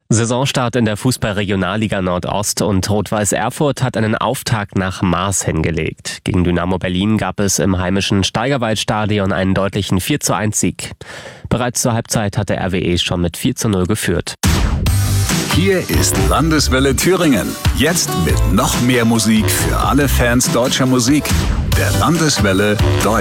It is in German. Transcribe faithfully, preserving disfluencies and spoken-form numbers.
Saisonstart in der Fußball-Regionalliga Nordost und Rot-Weiß Erfurt hat einen Auftakt nach Maß hingelegt. Gegen Dynamo Berlin gab es im heimischen Steigerwald-Stadion einen deutlichen vier zu eins Sieg. Bereits zur Halbzeit hat der R W E schon mit vier zu null geführt. Hier ist Landeswelle Thüringen. Jetzt mit noch mehr Musik für alle Fans deutscher Musik. Der Landeswelle Deutsch.